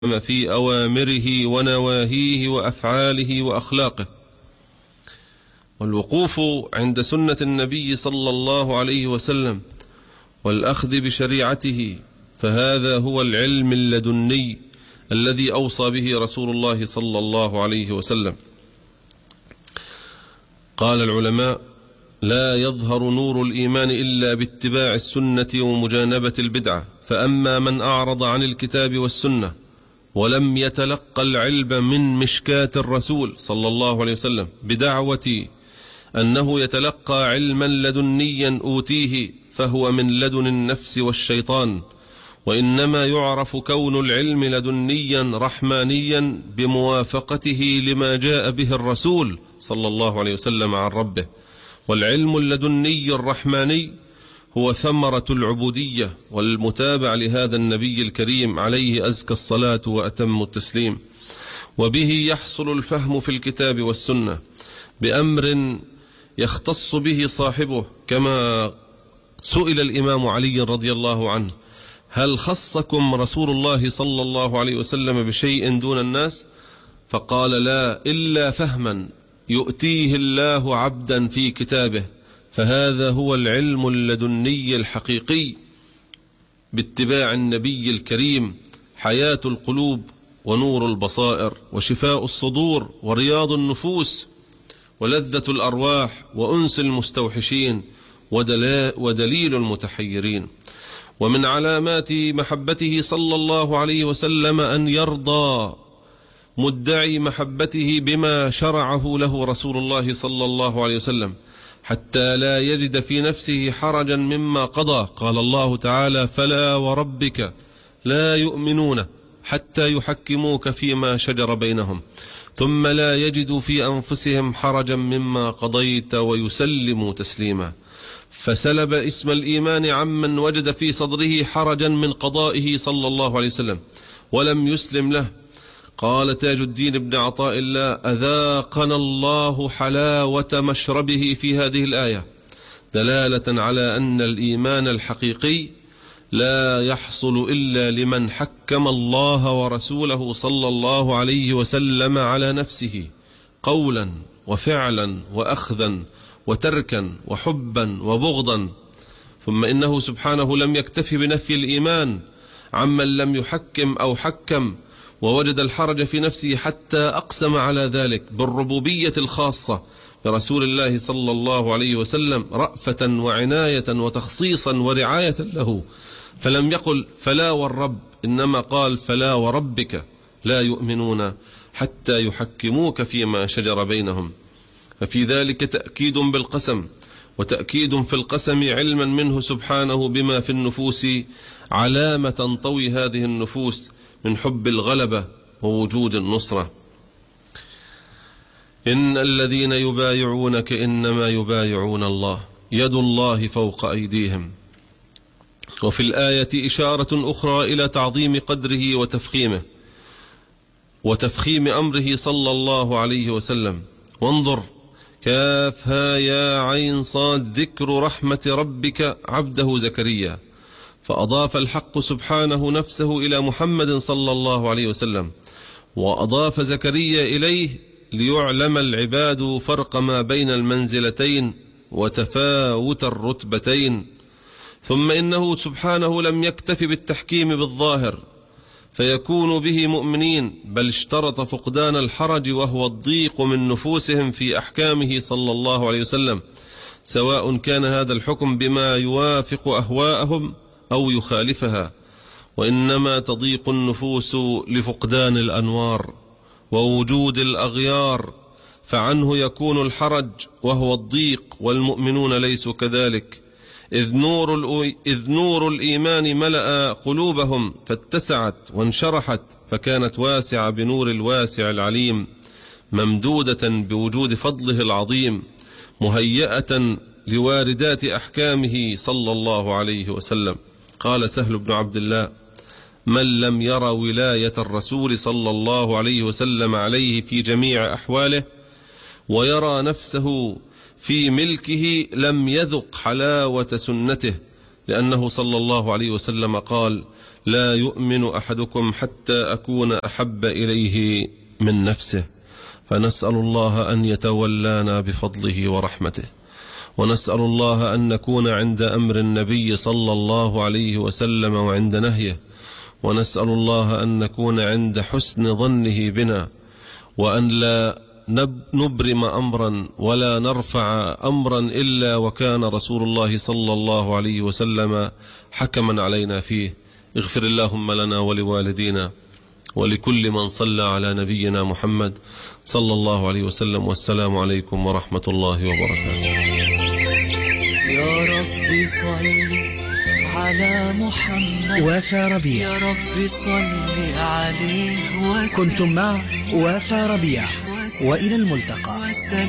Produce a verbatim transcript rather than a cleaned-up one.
في أوامره ونواهيه وأفعاله وأخلاقه. والوقوف عند سنة النبي صلى الله عليه وسلم والأخذ بشريعته، فهذا هو العلم اللدني الذي أوصى به رسول الله صلى الله عليه وسلم. قال العلماء: لا يظهر نور الإيمان إلا باتباع السنة ومجانبة البدعة، فأما من أعرض عن الكتاب والسنة ولم يتلقى العلم من مشكاة الرسول صلى الله عليه وسلم بدعوة أنه يتلقى علما لدنيا أوتيه، فهو من لدن النفس والشيطان، وإنما يعرف كون العلم لدنيا رحمانيا بموافقته لما جاء به الرسول صلى الله عليه وسلم عن ربه. والعلم اللدني الرحماني هو ثمرة العبودية والمتابع لهذا النبي الكريم عليه أزكى الصلاة وأتم التسليم، وبه يحصل الفهم في الكتاب والسنة بأمر يختص به صاحبه، كما سئل الإمام علي رضي الله عنه: هل خصكم رسول الله صلى الله عليه وسلم بشيء دون الناس؟ فقال: لا، إلا فهما يؤتيه الله عبدا في كتابه، فهذا هو العلم اللدني الحقيقي باتباع النبي الكريم، حياة القلوب ونور البصائر وشفاء الصدور ورياض النفوس ولذة الأرواح وأنس المستوحشين ودليل المتحيرين. ومن علامات محبته صلى الله عليه وسلم أن يرضى مدعي محبته بما شرعه له رسول الله صلى الله عليه وسلم، حتى لا يجد في نفسه حرجا مما قضى. قال الله تعالى: فلا وربك لا يؤمنون حتى يحكموك فيما شجر بينهم ثم لا يجدوا في أنفسهم حرجا مما قضيت ويسلموا تسليما. فسلب اسم الإيمان عمن وجد في صدره حرجا من قضائه صلى الله عليه وسلم ولم يسلم له. قال تاج الدين ابن عطاء الله: أذاقنا الله حلاوة مشربه في هذه الآية، دلالة على أن الإيمان الحقيقي لا يحصل إلا لمن حكم الله ورسوله صلى الله عليه وسلم على نفسه قولا وفعلا وأخذا وتركا وحبا وبغضا. ثم إنه سبحانه لم يكتف بنفي الإيمان عمن لم يحكم أو حكم ووجد الحرج في نفسه، حتى أقسم على ذلك بالربوبية الخاصة برسول الله صلى الله عليه وسلم رأفة وعناية وتخصيصا ورعاية له، فلم يقل فلا والرب، إنما قال فلا وربك لا يؤمنون حتى يحكموك فيما شجر بينهم. ففي ذلك تأكيد بالقسم، وتأكيد في القسم علما منه سبحانه بما في النفوس علامة تنطوي هذه النفوس من حب الغلبة ووجود النصرة. إن الذين يبايعونك إنما يبايعون الله، يد الله فوق أيديهم. وفي الآية إشارة أخرى إلى تعظيم قدره وتفخيمه وتفخيم أمره صلى الله عليه وسلم. وانظر: كاف ها يا عين صاد، ذكر رحمة ربك عبده زكريا، فأضاف الحق سبحانه نفسه إلى محمد صلى الله عليه وسلم، وأضاف زكريا إليه ليعلم العباد فرق ما بين المنزلتين وتفاوت الرتبتين. ثم إنه سبحانه لم يكتف بالتحكيم بالظاهر فيكون به مؤمنين، بل اشترط فقدان الحرج وهو الضيق من نفوسهم في أحكامه صلى الله عليه وسلم، سواء كان هذا الحكم بما يوافق أهواءهم أو يخالفها. وإنما تضيق النفوس لفقدان الأنوار ووجود الأغيار، فعنه يكون الحرج وهو الضيق، والمؤمنون ليسوا كذلك، إذ نور, إذ نور الإيمان ملأ قلوبهم فاتسعت وانشرحت، فكانت واسعة بنور الواسع العليم، ممدودة بوجود فضله العظيم، مهيئة لواردات أحكامه صلى الله عليه وسلم. قال سهل بن عبد الله: من لم ير ولاية الرسول صلى الله عليه وسلم عليه في جميع أحواله ويرى نفسه في ملكه لم يذق حلاوة سنته، لأنه صلى الله عليه وسلم قال: لا يؤمن أحدكم حتى أكون أحب إليه من نفسه. فنسأل الله أن يتولانا بفضله ورحمته، ونسأل الله أن نكون عند أمر النبي صلى الله عليه وسلم وعند نهيه، ونسأل الله أن نكون عند حسن ظنه بنا، وأن لا نبرم أمرا ولا نرفع أمرا إلا وكان رسول الله صلى الله عليه وسلم حكما علينا فيه. اغفر اللهم لنا ولوالدينا ولكل من صلى على نبينا محمد صلى الله عليه وسلم. والسلام عليكم ورحمة الله وبركاته. يا رب صل على محمد وفا ربيع. يا رب صل عليه وسلم. كنتم مع وفا ربيع، وإلى الملتقى.